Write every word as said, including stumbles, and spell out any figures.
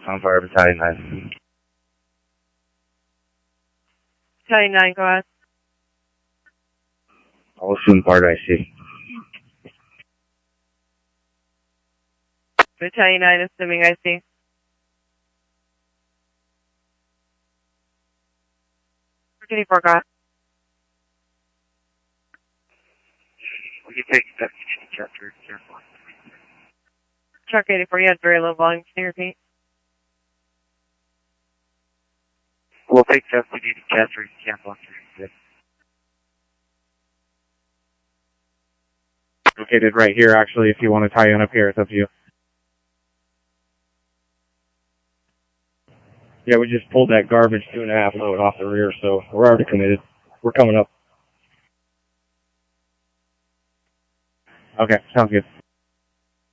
Sunfire Battalion nine. Battalion nine, go ahead. I'll assume part I C. Battalion nine, assuming I C. twenty-four, go ahead. We can take that chapter careful. Truck eighty-four, you had very low volume. Can you repeat? We'll take that we need to capture careful. Located right here, actually, if you want to tie in up here, it's up to you. Yeah, we just pulled that garbage two and a half load off the rear, so we're already committed. We're coming up. Okay, sounds good.